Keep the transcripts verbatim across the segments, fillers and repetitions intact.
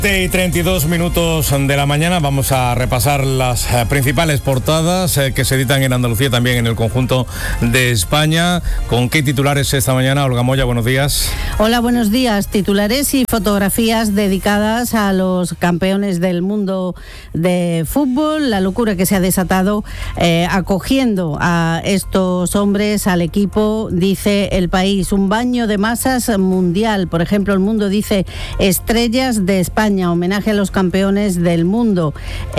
Y treinta y dos minutos de la mañana vamos a repasar las eh, principales portadas eh, que se editan en Andalucía, también en el conjunto de España. ¿Con qué titulares esta mañana? Olga Moya, buenos días. Hola, buenos días. Titulares y fotografías dedicadas a los campeones del mundo de fútbol, la locura que se ha desatado eh, acogiendo a estos hombres al equipo, dice El País. Un baño de masas mundial. Por ejemplo, El Mundo dice estrellas de España, homenaje a los campeones del mundo.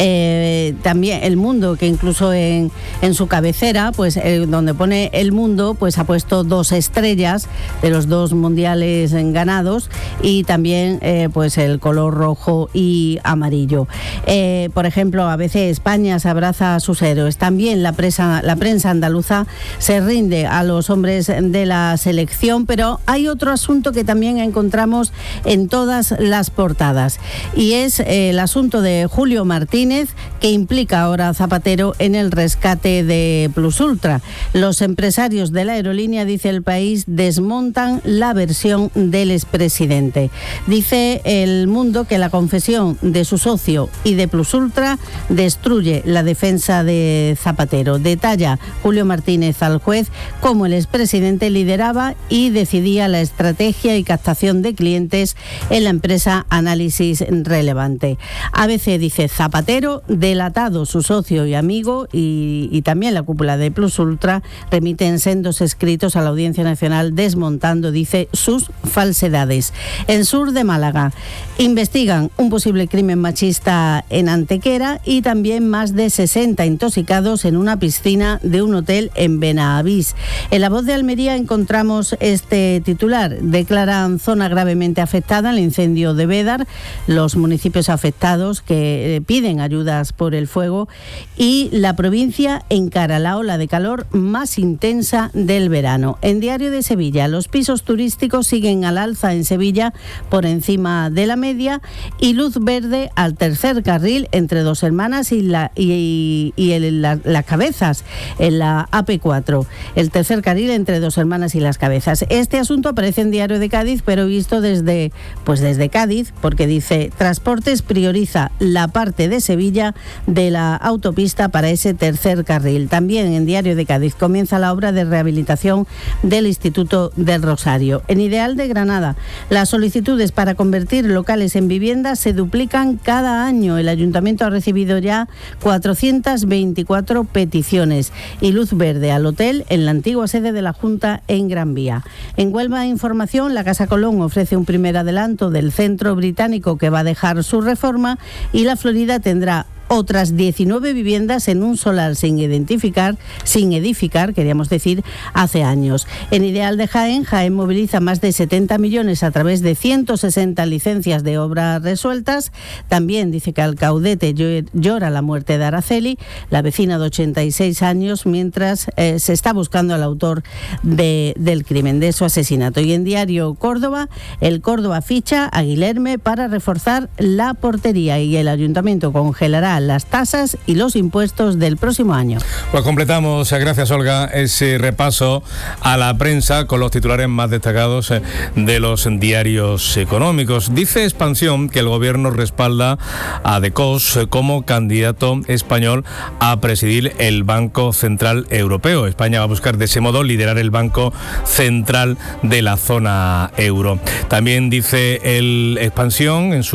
Eh, también El Mundo, que incluso en, en su cabecera, pues eh, donde pone El Mundo, pues ha puesto dos estrellas de los dos mundiales ganados y también eh, pues el color rojo y amarillo. Eh, por ejemplo, a veces España se abraza a sus héroes. También la prensa, la prensa andaluza se rinde a los hombres de la selección, pero hay otro asunto que también encontramos en todas las portadas. Y es eh, el asunto de Julio Martínez, que implica ahora a Zapatero en el rescate de Plus Ultra. Los empresarios de la aerolínea, dice El País, desmontan la versión del expresidente. Dice El Mundo que la confesión de su socio y de Plus Ultra destruye la defensa de Zapatero. Detalla Julio Martínez al juez cómo el expresidente lideraba y decidía la estrategia y captación de clientes en la empresa Análisis Relevante. A B C dice Zapatero, delatado su socio y amigo, y, y también la cúpula de Plus Ultra remiten sendos escritos a la Audiencia Nacional desmontando, dice, sus falsedades. En Sur de Málaga investigan un posible crimen machista en Antequera y también más de sesenta intoxicados en una piscina de un hotel en Benavís. En La Voz de Almería encontramos este titular: declaran zona gravemente afectada el incendio de Bédar. Los municipios afectados que piden ayudas por el fuego, y la provincia encara la ola de calor más intensa del verano. En Diario de Sevilla, los pisos turísticos siguen al alza en Sevilla por encima de la media, y luz verde al tercer carril entre Dos Hermanas y, la, y, y el, la, las Cabezas en la A P cuatro. El tercer carril entre Dos Hermanas y Las Cabezas. Este asunto aparece en Diario de Cádiz, pero visto desde, pues desde Cádiz, porque dice Transportes prioriza la parte de Sevilla de la autopista para ese tercer carril. También en Diario de Cádiz comienza la obra de rehabilitación del Instituto del Rosario. En Ideal de Granada, las solicitudes para convertir locales en viviendas se duplican cada año. El ayuntamiento ha recibido ya cuatrocientas veinticuatro peticiones y luz verde al hotel en la antigua sede de la Junta en Gran Vía. En Huelva Información, la Casa Colón ofrece un primer adelanto del centro británico que va a dejar su reforma, y la Florida tendrá otras diecinueve viviendas en un solar sin identificar, sin edificar, queríamos decir, hace años. En Ideal de Jaén, Jaén moviliza más de setenta millones a través de ciento sesenta licencias de obras resueltas. También dice que Alcaudete llora la muerte de Araceli, la vecina de ochenta y seis años, mientras eh, se está buscando al autor de, del crimen, de su asesinato. Y en Diario Córdoba, el Córdoba ficha a Guilherme para reforzar la portería, y el ayuntamiento congelará las tasas y los impuestos del próximo año. Pues completamos, gracias Olga, ese repaso a la prensa con los titulares más destacados de los diarios económicos. Dice Expansión que el gobierno respalda a De Cos como candidato español a presidir el Banco Central Europeo. España va a buscar de ese modo liderar el Banco Central de la zona euro. También dice el Expansión en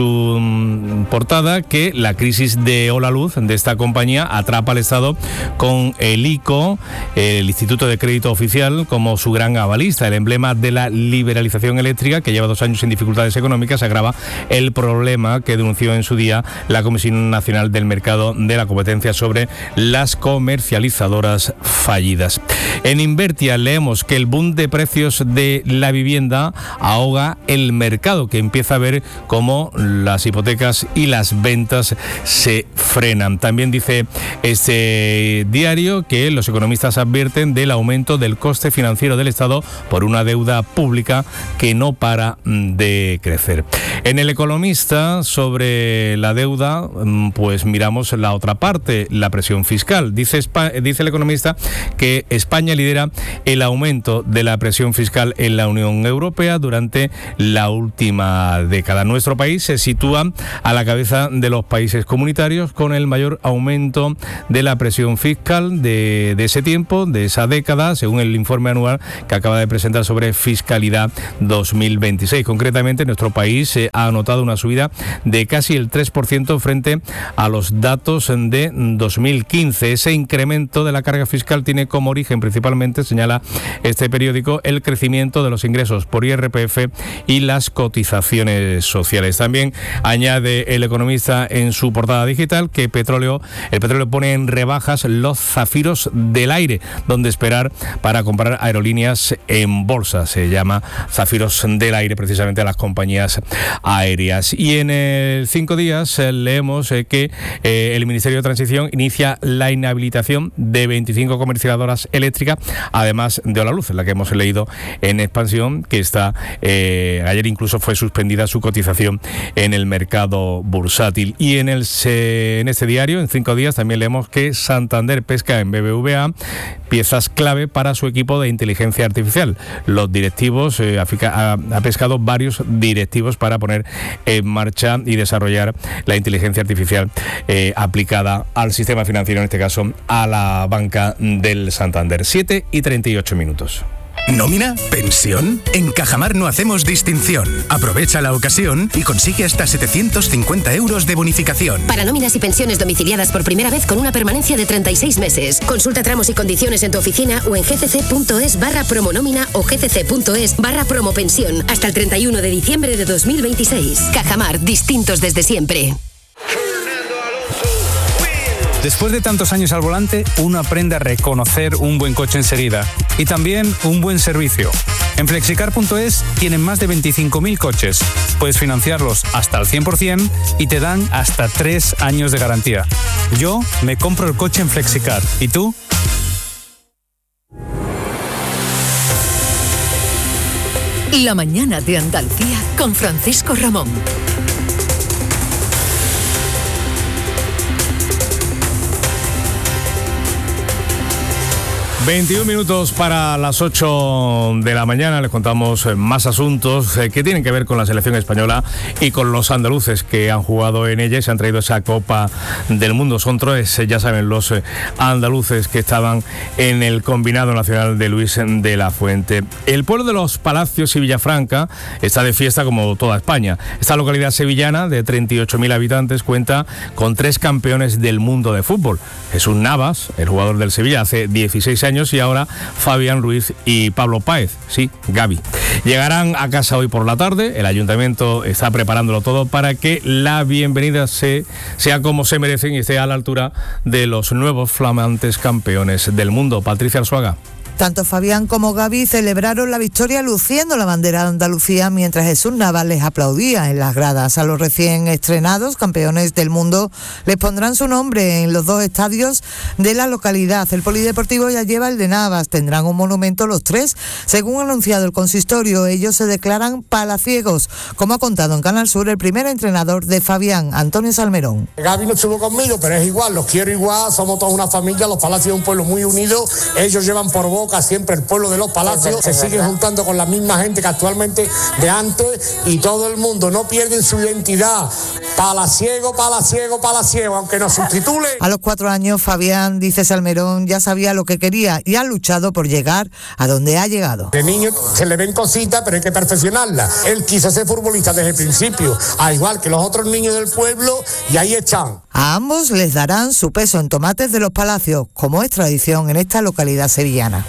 su portada que la crisis de la luz de esta compañía atrapa al Estado con el I C O, el Instituto de Crédito Oficial, como su gran avalista. El emblema de la liberalización eléctrica, que lleva dos años sin dificultades económicas, agrava el problema que denunció en su día la Comisión Nacional del Mercado de la Competencia sobre las comercializadoras fallidas. En Invertia leemos que el boom de precios de la vivienda ahoga el mercado, que empieza a ver cómo las hipotecas y las ventas se frenan. También dice este diario que los economistas advierten del aumento del coste financiero del Estado por una deuda pública que no para de crecer. En El Economista, sobre la deuda, pues miramos la otra parte, la presión fiscal. Dice, dice El Economista que España lidera el aumento de la presión fiscal en la Unión Europea durante la última década. Nuestro país se sitúa a la cabeza de los países comunitarios con el mayor aumento de la presión fiscal de, de ese tiempo, de esa década, según el informe anual que acaba de presentar sobre fiscalidad dos mil veintiséis. Concretamente, nuestro país eh, ha anotado una subida de casi el tres por ciento frente a los datos de dos mil quince. Ese incremento de la carga fiscal tiene como origen principalmente, señala este periódico, el crecimiento de los ingresos por I R P F y las cotizaciones sociales. También añade El Economista en su portada digital que petróleo, el petróleo pone en rebajas los zafiros del aire, donde esperar para comprar aerolíneas en bolsa. Se llama zafiros del aire precisamente a las compañías aéreas. Y en el cinco días eh, leemos eh, que eh, el Ministerio de Transición inicia la inhabilitación de veinticinco comercializadoras eléctricas, además de Holaluz, la que hemos leído en Expansión, que está eh, ayer incluso fue suspendida su cotización en el mercado bursátil. Y en, el, eh, en este diario, en cinco días, también leemos que Santander pesca en B B V A piezas clave para su equipo de inteligencia artificial. Los directivos, eh, ha, ha pescado varios directivos para poner en marcha y desarrollar la inteligencia artificial eh, aplicada al sistema financiero, en este caso a la banca del Santander. siete y treinta y ocho minutos. ¿Nómina? ¿Pensión? En Cajamar no hacemos distinción. Aprovecha la ocasión y consigue hasta setecientos cincuenta euros de bonificación. Para nóminas y pensiones domiciliadas por primera vez con una permanencia de treinta y seis meses. Consulta tramos y condiciones en tu oficina o en gcc.es barra promonómina o gcc.es barra promopensión hasta el treinta y uno de diciembre de dos mil veintiséis. Cajamar, distintos desde siempre. Después de tantos años al volante, uno aprende a reconocer un buen coche enseguida y también un buen servicio. En flexicar punto es tienen más de veinticinco mil coches. Puedes financiarlos hasta el cien por ciento y te dan hasta tres años de garantía. Yo me compro el coche en Flexicar. ¿Y tú? La mañana de Andalucía con Francisco Ramón. veintiún minutos para las ocho de la mañana. Les contamos más asuntos eh, que tienen que ver con la selección española y con los andaluces que han jugado en ella y se han traído esa Copa del Mundo. Son tres, eh, ya saben, los eh, andaluces que estaban en el combinado nacional de Luis de la Fuente. El pueblo de los Palacios y Villafranca está de fiesta como toda España. Esta localidad sevillana de treinta y ocho mil habitantes cuenta con tres campeones del mundo de fútbol. Jesús Navas, el jugador del Sevilla hace dieciséis años, y ahora Fabián Ruiz y Pablo Páez, sí, Gaby. Llegarán a casa hoy por la tarde. El ayuntamiento está preparándolo todo para que la bienvenida se, sea como se merecen y esté a la altura de los nuevos flamantes campeones del mundo. Patricia Arzuaga. Tanto Fabián como Gaby celebraron la victoria luciendo la bandera de Andalucía mientras Jesús Navas les aplaudía en las gradas. A los recién estrenados campeones del mundo les pondrán su nombre en los dos estadios de la localidad. El polideportivo ya lleva el de Navas. Tendrán un monumento los tres. Según ha anunciado el consistorio, ellos se declaran palaciegos, como ha contado en Canal Sur el primer entrenador de Fabián, Antonio Salmerón. Gaby no estuvo conmigo, pero es igual, los quiero igual, somos toda una familia, los Palacios es un pueblo muy unido, ellos llevan por boca siempre el pueblo de los Palacios, se siguen juntando con la misma gente que actualmente de antes y todo el mundo no pierden su identidad. Palaciego, palaciego, palaciego, aunque nos subtitule. A los cuatro años, Fabián, dice Salmerón, ya sabía lo que quería y ha luchado por llegar a donde ha llegado. De niño se le ven cositas, pero hay que perfeccionarlas. Él quiso ser futbolista desde el principio, al igual que los otros niños del pueblo, y ahí están. A ambos les darán su peso en tomates de los Palacios, como es tradición en esta localidad sevillana.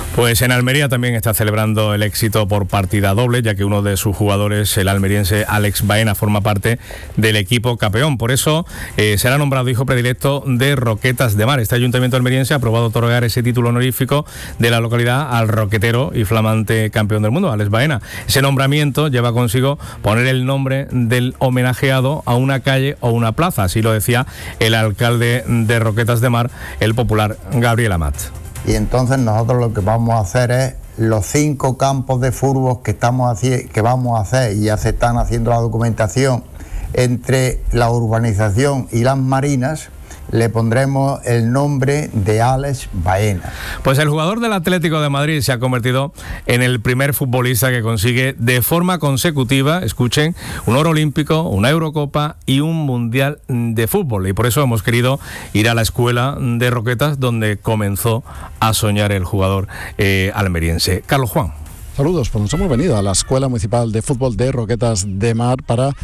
Pues en Almería también está celebrando el éxito por partida doble, ya que uno de sus jugadores, el almeriense Alex Baena, forma parte del equipo campeón. Por eso eh, será nombrado hijo predilecto de Roquetas de Mar. Este ayuntamiento almeriense ha aprobado otorgar ese título honorífico de la localidad al roquetero y flamante campeón del mundo, Alex Baena. Ese nombramiento lleva consigo poner el nombre del homenajeado a una calle o una plaza, así lo decía el alcalde de Roquetas de Mar, el popular Gabriel Amat. Y entonces nosotros lo que vamos a hacer es los cinco campos de fútbol que estamos haci- que vamos a hacer, y ya se están haciendo la documentación entre la urbanización y las marinas, le pondremos el nombre de Alex Baena. Pues el jugador del Atlético de Madrid se ha convertido en el primer futbolista que consigue de forma consecutiva, escuchen, un oro olímpico, una Eurocopa y un Mundial de fútbol. Y por eso hemos querido ir a la escuela de Roquetas, donde comenzó a soñar el jugador eh, almeriense. Carlos Juan. Saludos, pues nos hemos venido a la Escuela Municipal de Fútbol de Roquetas de Mar para